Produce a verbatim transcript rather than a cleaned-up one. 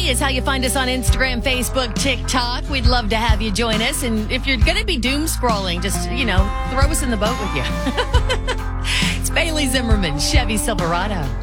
Daily is how you find us on Instagram, Facebook, TikTok. We'd love to have you join us. And if you're going to be doom scrolling, just, you know, throw us in the boat with you. It's Bailey Zimmerman, Chevy Silverado.